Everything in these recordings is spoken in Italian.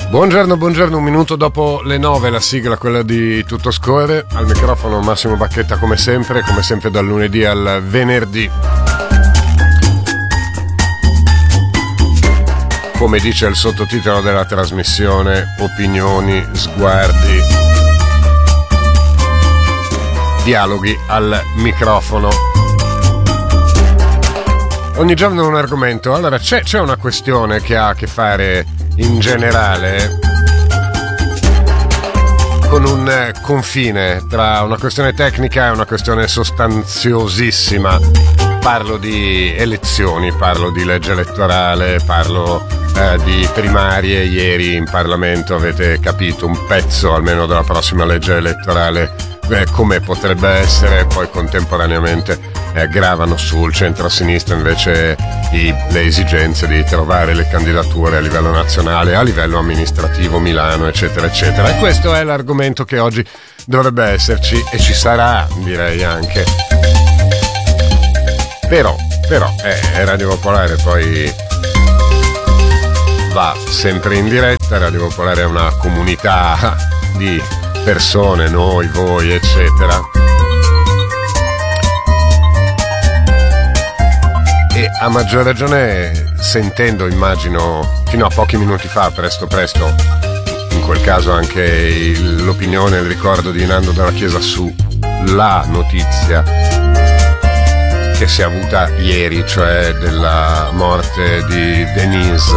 Buongiorno, un minuto dopo le 9, la sigla, quella di Tutto Scorre. Al microfono Massimo Bacchetta come sempre dal lunedì al venerdì. Come dice il sottotitolo della trasmissione, opinioni, sguardi, dialoghi al microfono. Ogni giorno un argomento. Allora c'è una questione che ha a che fare in generale con un confine tra una questione tecnica e una questione sostanziosissima. Parlo di elezioni, parlo di legge elettorale, parlo di primarie. Ieri in Parlamento avete capito un pezzo almeno della prossima legge elettorale, come potrebbe essere. Poi contemporaneamente gravano sul centro-sinistra invece le esigenze di trovare le candidature a livello nazionale, a livello amministrativo, Milano, eccetera eccetera. E questo è l'argomento che oggi dovrebbe esserci, e ci sarà, direi anche. Però Radio Popolare poi va sempre in diretta. Radio Popolare è una comunità di persone, noi, voi, eccetera. E a maggior ragione sentendo, immagino, fino a pochi minuti fa, presto, in quel caso anche l'opinione, il ricordo di Nando Dalla Chiesa su la notizia che si è avuta ieri, cioè della morte di Denise,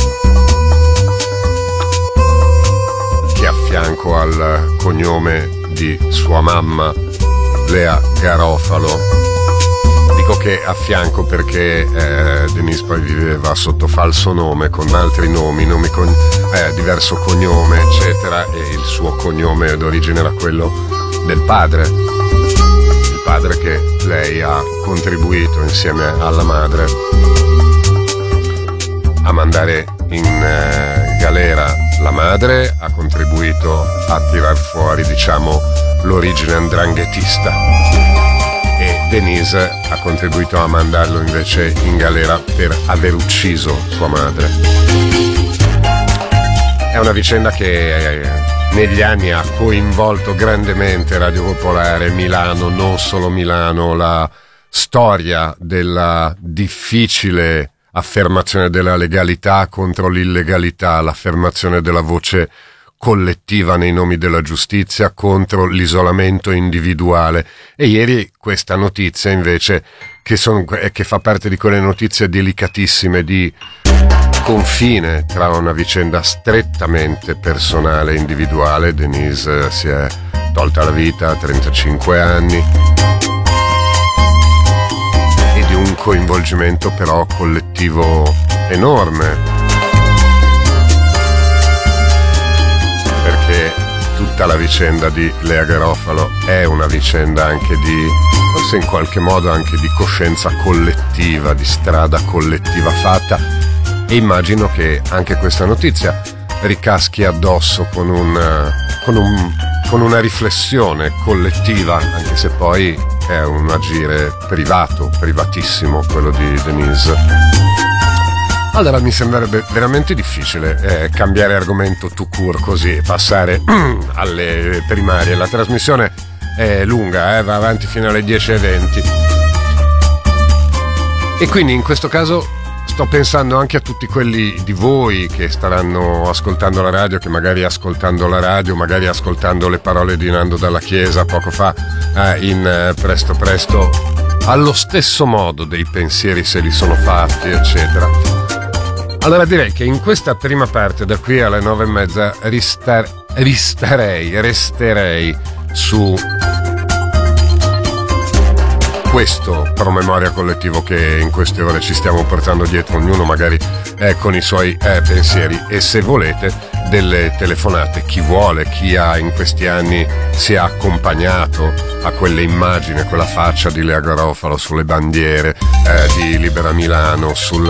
che a fianco al cognome di sua mamma, Lea Garofalo. Dico che a fianco perché Denise poi viveva sotto falso nome, con altri nomi con diverso cognome, eccetera, e il suo cognome d'origine era quello del padre. Il padre che lei ha contribuito insieme alla madre a mandare in galera. La madre ha contribuito a tirar fuori, diciamo, l'origine 'ndranghetista. E Denise ha contribuito a mandarlo invece in galera per aver ucciso sua madre. È una vicenda che negli anni ha coinvolto grandemente Radio Popolare, Milano, non solo Milano, la storia della difficile affermazione della legalità contro l'illegalità, l'affermazione della voce collettiva nei nomi della giustizia contro l'isolamento individuale. E ieri questa notizia invece che fa parte di quelle notizie delicatissime di confine tra una vicenda strettamente personale e individuale. Denise si è tolta la vita a 35 anni e di un coinvolgimento però collettivo enorme, perché tutta la vicenda di Lea Garofalo è una vicenda anche di, forse in qualche modo anche di coscienza collettiva, di strada collettiva fatta, e immagino che anche questa notizia ricaschi addosso con una riflessione collettiva, anche se poi è un agire privatissimo quello di Denise. Allora mi sembrerebbe veramente difficile cambiare argomento tout court così e passare alle primarie. La trasmissione è lunga, va avanti fino alle 10:20. E quindi in questo caso sto pensando anche a tutti quelli di voi che staranno ascoltando la radio, che magari ascoltando la radio, magari ascoltando le parole di Nando Dalla Chiesa poco fa in presto, allo stesso modo dei pensieri se li sono fatti, eccetera. Allora direi che in questa prima parte, da qui alle 9:30, resterei su questo promemoria collettivo che in queste ore ci stiamo portando dietro, ognuno magari con i suoi pensieri, e se volete delle telefonate, chi vuole, chi ha in questi anni si è accompagnato a quelle immagini, quella faccia di Lea Garofalo sulle bandiere di Libera Milano, su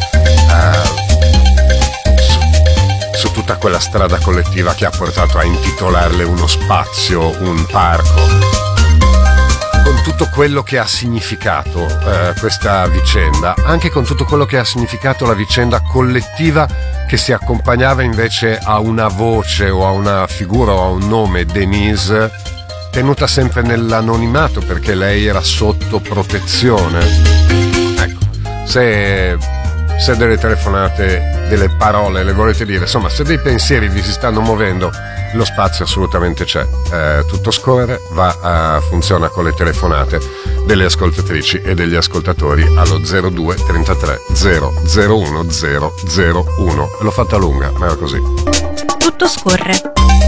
tutta quella strada collettiva che ha portato a intitolarle uno spazio, un parco, con con tutto quello che ha significato questa vicenda, anche con tutto quello che ha significato la vicenda collettiva che si accompagnava invece a una voce o a una figura o a un nome, Denise, tenuta sempre nell'anonimato perché lei era sotto protezione. Ecco, se delle telefonate, delle parole le volete dire, insomma, se dei pensieri vi si stanno muovendo, lo spazio assolutamente c'è. Tutto scorre, funziona con le telefonate delle ascoltatrici e degli ascoltatori allo 02 33 001 001. L'ho fatta lunga, ma era così. Tutto scorre.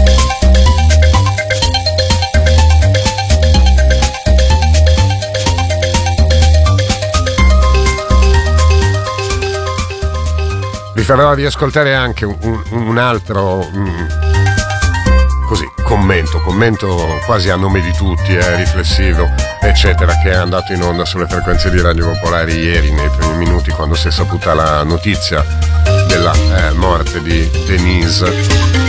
Vi farò riascoltare anche un altro così commento quasi a nome di tutti, riflessivo, eccetera, che è andato in onda sulle frequenze di Radio Popolare ieri nei primi minuti quando si è saputa la notizia della morte di Denise.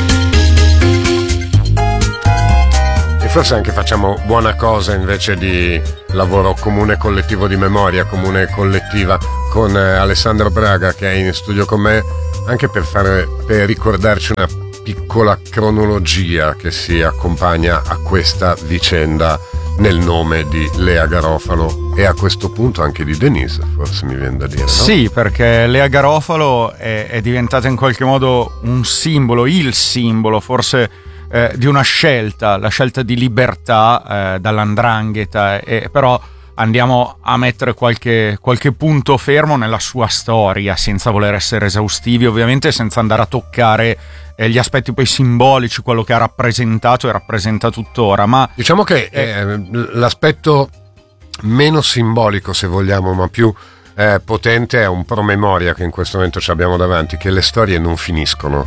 E forse anche facciamo buona cosa invece di lavoro comune collettivo di memoria, comune collettiva con Alessandro Braga che è in studio con me, anche per ricordarci una piccola cronologia che si accompagna a questa vicenda nel nome di Lea Garofalo e a questo punto anche di Denise, forse mi viene da dire, no? Sì, perché Lea Garofalo è diventata in qualche modo un simbolo, il simbolo forse di una scelta, la scelta di libertà dall''ndrangheta, però andiamo a mettere qualche punto fermo nella sua storia, senza voler essere esaustivi, ovviamente, senza andare a toccare gli aspetti poi simbolici, quello che ha rappresentato e rappresenta tuttora. Ma diciamo che l'aspetto meno simbolico, se vogliamo, ma più potente è un promemoria che in questo momento ci abbiamo davanti, che le storie non finiscono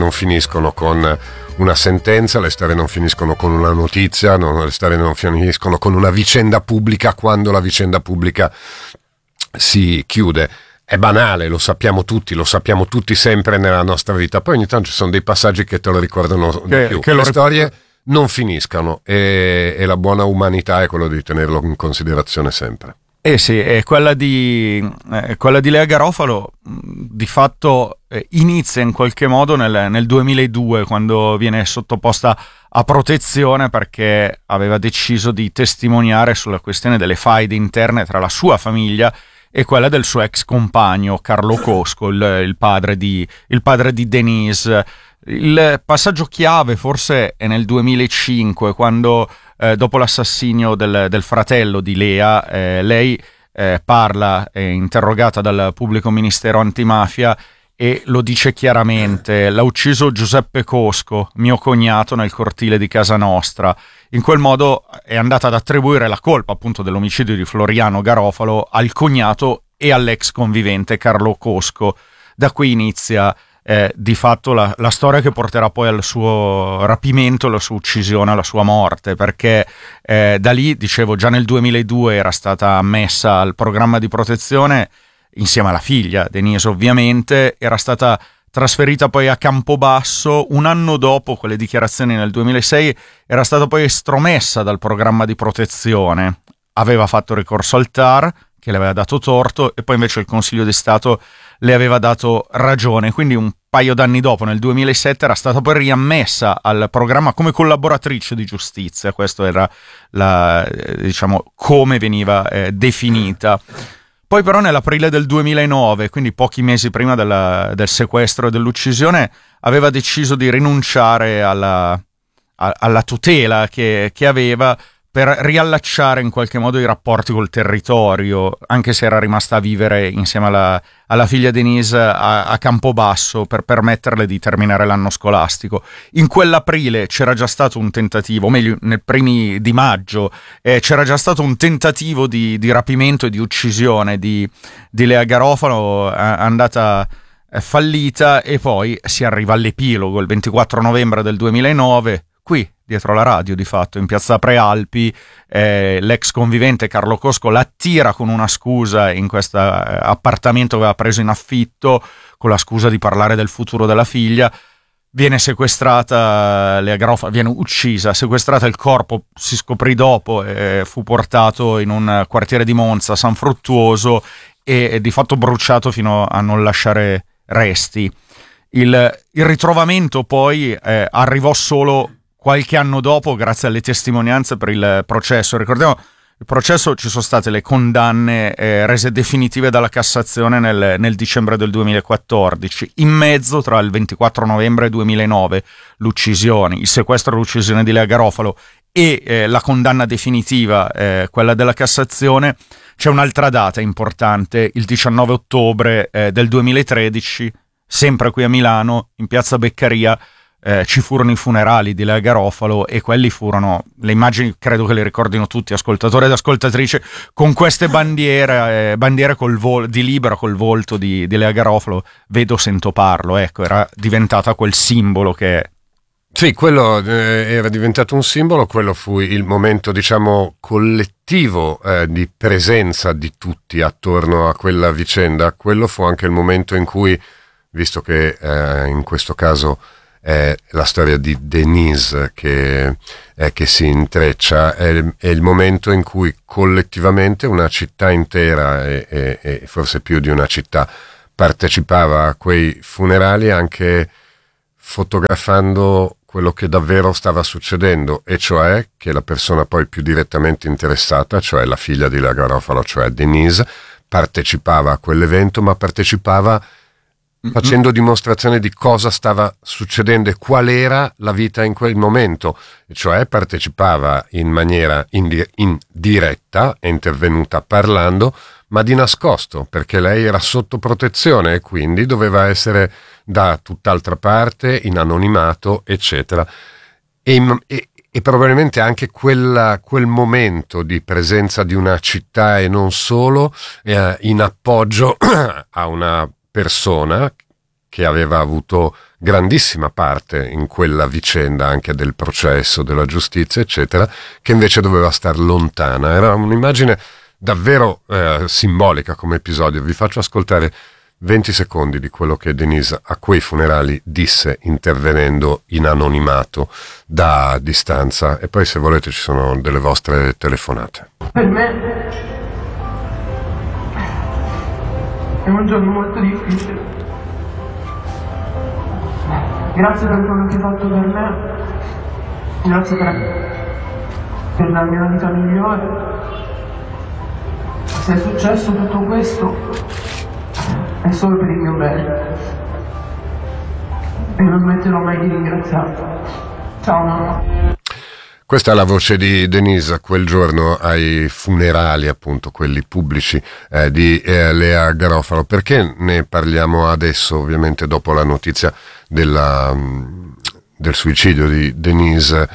con una sentenza, le storie non finiscono con una notizia, le storie non finiscono con una vicenda pubblica quando la vicenda pubblica si chiude. È banale, lo sappiamo tutti sempre nella nostra vita, poi ogni tanto ci sono dei passaggi che te lo ricordano di più. Le storie non finiscono e la buona umanità è quello di tenerlo in considerazione sempre. Sì, e quella di Lea Garofalo di fatto inizia in qualche modo nel 2002, quando viene sottoposta a protezione perché aveva deciso di testimoniare sulla questione delle faide interne tra la sua famiglia e quella del suo ex compagno Carlo Cosco, il padre di Denise. Il passaggio chiave forse è nel 2005, quando dopo l'assassinio del fratello di Lea, lei parla, è interrogata dal pubblico ministero antimafia e lo dice chiaramente: l'ha ucciso Giuseppe Cosco, mio cognato, nel cortile di casa nostra. In quel modo è andata ad attribuire la colpa appunto dell'omicidio di Floriano Garofalo al cognato e all'ex convivente Carlo Cosco. Da qui inizia di fatto la storia che porterà poi al suo rapimento, alla sua uccisione, alla sua morte, perché da lì, dicevo, già nel 2002 era stata ammessa al programma di protezione insieme alla figlia, Denise ovviamente, era stata trasferita poi a Campobasso. Un anno dopo quelle dichiarazioni, nel 2006, era stata poi estromessa dal programma di protezione. Aveva fatto ricorso al TAR, che le aveva dato torto, e poi invece il Consiglio di Stato le aveva dato ragione. Quindi un paio d'anni dopo, nel 2007, era stata poi riammessa al programma come collaboratrice di giustizia. Questo era come veniva definita. Poi però nell'aprile del 2009, quindi pochi mesi prima del sequestro e dell'uccisione, aveva deciso di rinunciare alla tutela che aveva, per riallacciare in qualche modo i rapporti col territorio, anche se era rimasta a vivere insieme alla figlia Denise a Campobasso, per permetterle di terminare l'anno scolastico. In quell'aprile c'era già stato un tentativo, o meglio, nei primi di maggio, c'era già stato un tentativo di rapimento e di uccisione di Lea Garofalo, andata fallita, e poi si arriva all'epilogo, il 24 novembre del 2009, qui dietro la radio, di fatto, in piazza Prealpi. L'ex convivente Carlo Cosco l'attira con una scusa in questo appartamento che aveva preso in affitto, con la scusa di parlare del futuro della figlia. viene sequestrata Lea Garofalo, viene uccisa, sequestrata, il corpo si scoprì dopo, fu portato in un quartiere di Monza, San Fruttuoso, e di fatto bruciato fino a non lasciare resti. Il ritrovamento poi arrivò solo qualche anno dopo, grazie alle testimonianze per il processo. Ricordiamo, il processo, ci sono state le condanne rese definitive dalla Cassazione nel dicembre del 2014. In mezzo, tra il 24 novembre 2009, l'uccisione, il sequestro e l'uccisione di Lea Garofalo, e la condanna definitiva, quella della Cassazione, c'è un'altra data importante, il 19 ottobre del 2013, sempre qui a Milano, in piazza Beccaria, ci furono i funerali di Lea Garofalo, e quelli furono, le immagini credo che le ricordino tutti, ascoltatori ed ascoltatrici, con queste bandiere di Libera col volto di Lea Garofalo, vedo, sento, parlo, ecco, era diventata quel simbolo che è. Sì, quello era diventato un simbolo, quello fu il momento, diciamo, collettivo di presenza di tutti attorno a quella vicenda. Quello fu anche il momento in cui, visto che in questo caso è la storia di Denise che si intreccia, è il momento in cui collettivamente una città intera e forse più di una città partecipava a quei funerali, anche fotografando quello che davvero stava succedendo, e cioè che la persona poi più direttamente interessata, cioè la figlia di Lea Garofalo, cioè Denise, partecipava a quell'evento, ma partecipava facendo dimostrazione di cosa stava succedendo e qual era la vita in quel momento, cioè partecipava in maniera indiretta, è intervenuta parlando, ma di nascosto, perché lei era sotto protezione e quindi doveva essere da tutt'altra parte, in anonimato, eccetera. E probabilmente anche quel momento di presenza di una città e non solo, in appoggio a una persona che aveva avuto grandissima parte in quella vicenda, anche del processo, della giustizia, eccetera, che invece doveva star lontana. Era un'immagine davvero simbolica come episodio. Vi faccio ascoltare 20 secondi di quello che Denise a quei funerali disse, intervenendo in anonimato da distanza, e poi se volete ci sono delle vostre telefonate. Per me è un giorno molto difficile. Grazie per quello che hai fatto per me, grazie per la mia vita migliore. Se è successo tutto questo è solo per il mio bene e non smetterò mai di ringraziarti. Ciao mamma. Questa è la voce di Denise quel giorno ai funerali, appunto quelli pubblici, di Lea Garofalo. Perché ne parliamo adesso, ovviamente dopo la notizia del suicidio di Denise?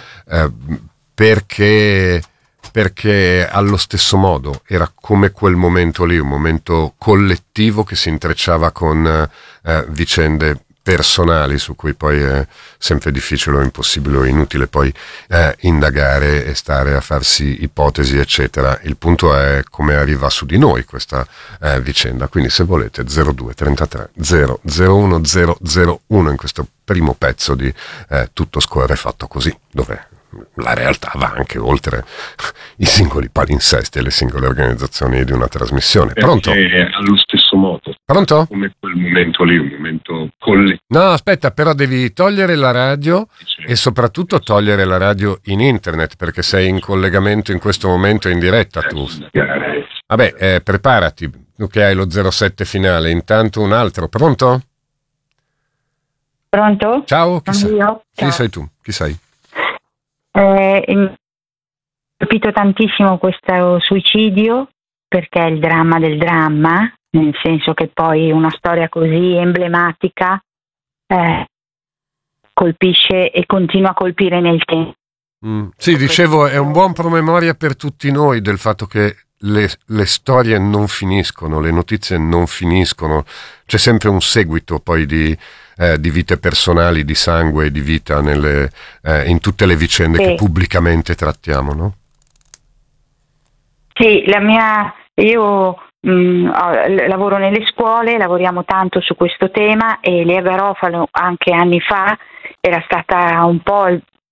Perché allo stesso modo era come quel momento lì, un momento collettivo che si intrecciava con vicende personali su cui poi è sempre difficile o impossibile o inutile poi indagare e stare a farsi ipotesi, eccetera. Il punto è come arriva su di noi questa vicenda. Quindi se volete 02 33 001 001 in questo primo pezzo di Tutto scorre fatto così, dove la realtà va anche oltre i singoli palinsesti e le singole organizzazioni di una trasmissione. Pronto? Allo stesso modo. Pronto? Come quel momento lì, un momento collettivo. No, aspetta, però devi togliere la radio e soprattutto togliere la radio in internet, perché sei in collegamento in questo momento in diretta tu. Vabbè, preparati, tu che hai lo 07 finale. Intanto un altro. Pronto? Pronto? Ciao, chi sei? Io? Chi sei tu? Chi sei? Ho capito tantissimo questo suicidio, perché è il dramma del dramma, nel senso che poi una storia così emblematica colpisce e continua a colpire nel tempo. Sì, dicevo, è un buon promemoria per tutti noi del fatto che le storie non finiscono, le notizie non finiscono, c'è sempre un seguito poi di vite personali, di sangue e di vita in tutte le vicende che pubblicamente trattiamo, no? Sì, io lavoro nelle scuole, lavoriamo tanto su questo tema, e Lea Garofalo anche anni fa era stata un po'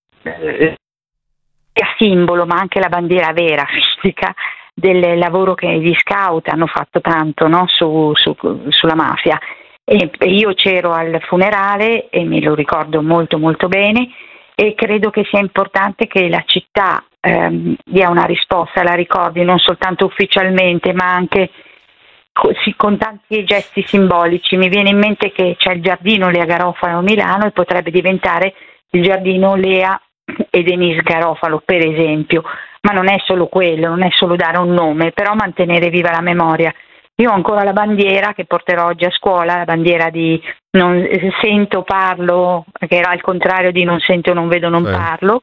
simbolo, ma anche la bandiera vera, fisica, del lavoro che gli scout hanno fatto tanto, no? Sulla mafia. E io c'ero al funerale e me lo ricordo molto molto bene, e credo che sia importante che la città dia una risposta, la ricordi non soltanto ufficialmente ma anche con tanti gesti simbolici. Mi viene in mente che c'è il giardino Lea Garofalo a Milano e potrebbe diventare il giardino Lea e Denise Garofalo, per esempio, ma non è solo quello, non è solo dare un nome, però mantenere viva la memoria. Io ho ancora la bandiera che porterò oggi a scuola, la bandiera di non sento, parlo, che era al contrario di non sento, non vedo, non parlo,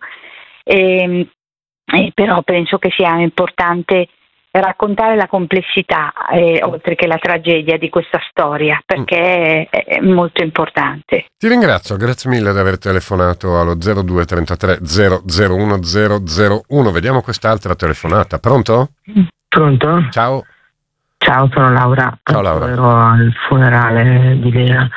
però penso che sia importante raccontare la complessità, oltre che la tragedia di questa storia, perché è molto importante. Ti ringrazio, grazie mille di aver telefonato allo 0233 001 001. Vediamo quest'altra telefonata. Pronto? Pronto? Ciao. Ciao, sono Laura. Ciao Laura. Ero al funerale di Lea.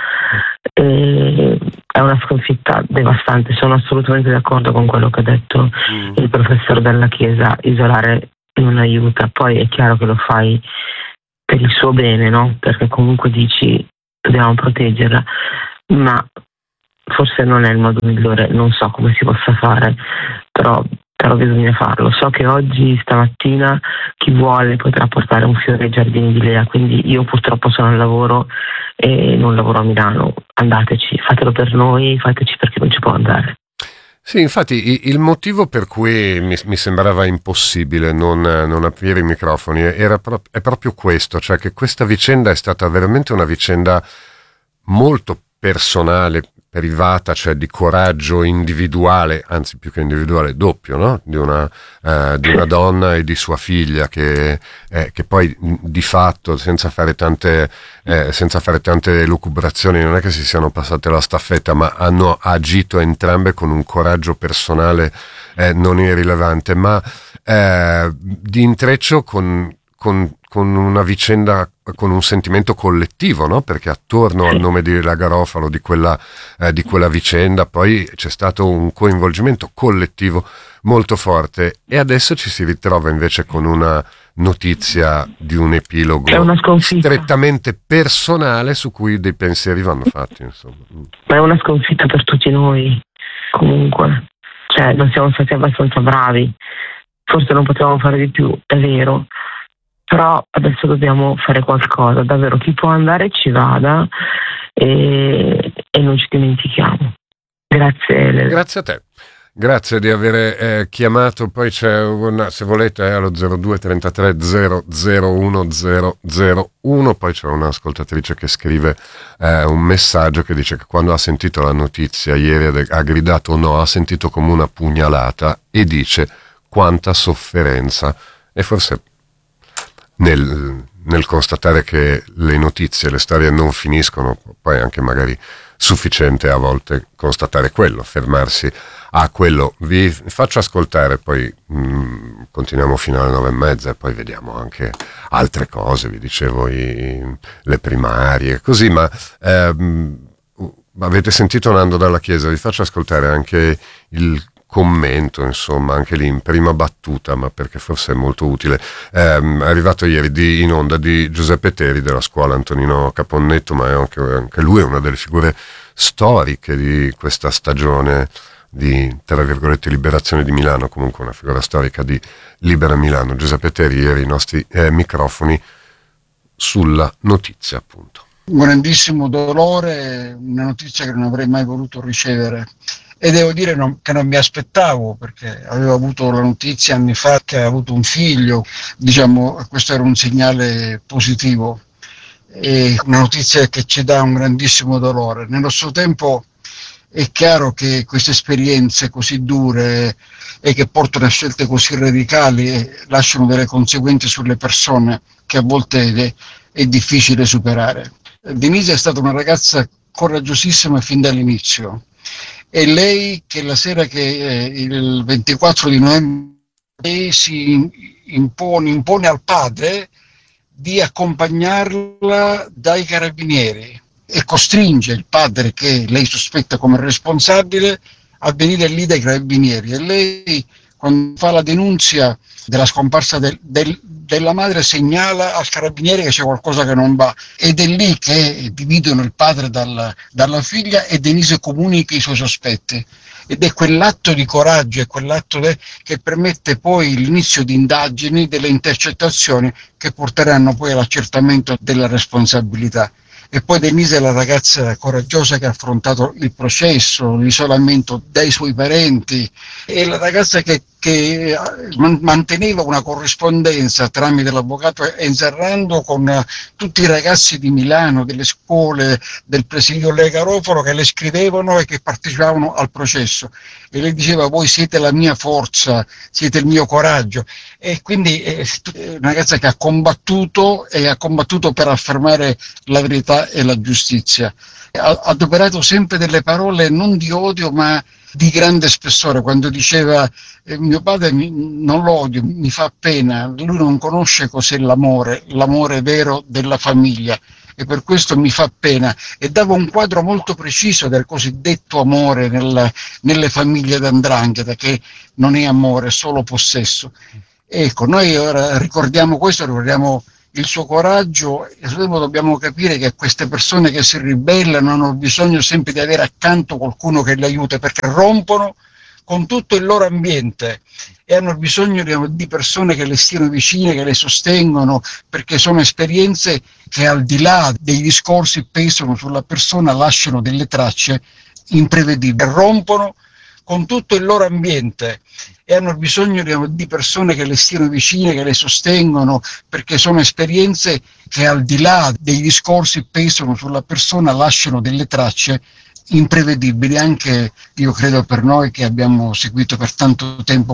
È una sconfitta devastante, sono assolutamente d'accordo con quello che ha detto il professor Della Chiesa. Isolare non aiuta, poi è chiaro che lo fai per il suo bene, no? Perché comunque dici dobbiamo proteggerla, ma forse non è il modo migliore, non so come si possa fare, però bisogna farlo. So che oggi, stamattina, chi vuole potrà portare un fiore ai giardini di Lea, quindi io purtroppo sono al lavoro e non lavoro a Milano. Andateci, fatelo per noi, fateci perché non ci può andare. Sì, infatti il motivo per cui mi sembrava impossibile non aprire i microfoni è proprio questo, cioè che questa vicenda è stata veramente una vicenda molto personale, privata, cioè di coraggio individuale, anzi più che individuale, doppio, no? Di una donna e di sua figlia che poi di fatto, senza fare tante lucubrazioni, non è che si siano passate la staffetta, ma hanno agito entrambe con un coraggio personale non irrilevante, ma di intreccio con una vicenda, con un sentimento collettivo, no? Perché attorno al nome di Lea Garofalo, di quella vicenda, poi c'è stato un coinvolgimento collettivo molto forte, e adesso ci si ritrova invece con una notizia di un epilogo strettamente personale su cui dei pensieri vanno fatti, insomma. Ma è una sconfitta per tutti noi, comunque. Cioè, non siamo stati abbastanza bravi, forse non potevamo fare di più, è vero, però adesso dobbiamo fare qualcosa, davvero. Chi può andare ci vada e non ci dimentichiamo. Grazie. Grazie a te. Grazie di aver chiamato. Poi c'è se volete allo 0233 001 001. Poi c'è un'ascoltatrice che scrive un messaggio che dice che quando ha sentito la notizia ieri ha gridato no, ha sentito come una pugnalata, e dice quanta sofferenza. E forse nel constatare che le notizie, le storie non finiscono, poi anche magari sufficiente a volte constatare quello, fermarsi a quello. Vi faccio ascoltare, poi continuiamo fino alle 9:30 e poi vediamo anche altre cose, vi dicevo le primarie, così, ma avete sentito Nando Dalla Chiesa, vi faccio ascoltare anche il commento, insomma, anche lì in prima battuta, ma perché forse è molto utile, è arrivato ieri in onda di Giuseppe Teri della scuola Antonino Caponnetto, ma è anche lui è una delle figure storiche di questa stagione di, tra virgolette, liberazione di Milano, comunque una figura storica di Libera Milano. Giuseppe Teri ieri ai nostri microfoni sulla notizia, appunto. Un grandissimo dolore, una notizia che non avrei mai voluto ricevere. E devo dire che non mi aspettavo, perché avevo avuto la notizia anni fa che aveva avuto un figlio, diciamo, questo era un segnale positivo, e una notizia che ci dà un grandissimo dolore. Nello stesso tempo è chiaro che queste esperienze così dure e che portano a scelte così radicali lasciano delle conseguenze sulle persone che a volte è difficile superare. Denise è stata una ragazza coraggiosissima fin dall'inizio. E lei che la sera che il 24 di novembre si impone al padre di accompagnarla dai carabinieri e costringe il padre, che lei sospetta come responsabile, a venire lì dai carabinieri. E lei, quando fa la denunzia della scomparsa della madre, segnala al carabiniere che c'è qualcosa che non va, ed è lì che dividono il padre dalla figlia, e Denise comunica i suoi sospetti. Ed è quell'atto di coraggio, è quell'atto che permette poi l'inizio di indagini, delle intercettazioni che porteranno poi all'accertamento della responsabilità. E poi Denise è la ragazza coraggiosa che ha affrontato il processo, l'isolamento dai suoi parenti, è la ragazza che manteneva una corrispondenza tramite l'avvocato Enzarrando con tutti i ragazzi di Milano, delle scuole del presidio Lega Garofalo, che le scrivevano e che partecipavano al processo. E lei diceva: voi siete la mia forza, siete il mio coraggio. E quindi è una ragazza che ha combattuto per affermare la verità e la giustizia. Ha adoperato sempre delle parole non di odio ma di grande spessore, quando diceva mio padre non lo odio, mi fa pena, lui non conosce cos'è l'amore vero della famiglia, e per questo mi fa pena, e dava un quadro molto preciso del cosiddetto amore nelle famiglie d''ndrangheta, che non è amore, è solo possesso. Ecco, noi ora ricordiamo questo, ricordiamo il suo coraggio, e dobbiamo capire che queste persone che si ribellano hanno bisogno sempre di avere accanto qualcuno che le aiuti, perché rompono con tutto il loro ambiente e hanno bisogno di persone che le stiano vicine, che le sostengono, perché sono esperienze che al di là dei discorsi pesano sulla persona, lasciano delle tracce imprevedibili, rompono con tutto il loro ambiente e hanno bisogno di persone che le stiano vicine, che le sostengono, perché sono esperienze che al di là dei discorsi pesano sulla persona, lasciano delle tracce imprevedibili, anche io credo per noi che abbiamo seguito per tanto tempo